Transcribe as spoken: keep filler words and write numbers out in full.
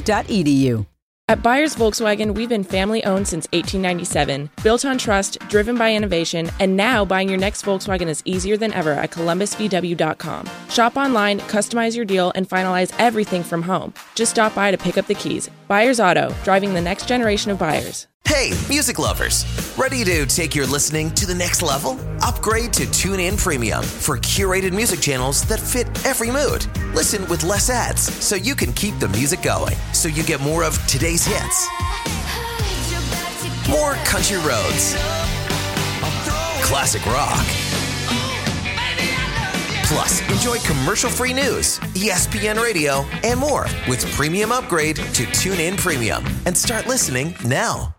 dot e d u. At Byers Volkswagen, we've been family-owned since eighteen ninety-seven, built on trust, driven by innovation, and now buying your next Volkswagen is easier than ever at columbus v w dot com. Shop online, customize your deal, and finalize everything from home. Just stop by to pick up the keys. Byers Auto, driving the next generation of buyers. Hey, music lovers! Ready to take your listening to the next level? Upgrade to TuneIn Premium for curated music channels that fit every mood. Listen with less ads so you can keep the music going. So you get more of today's hits, more country roads, classic rock. Plus, enjoy commercial-free news, E S P N Radio, and more with Premium Upgrade to TuneIn Premium. And start listening now.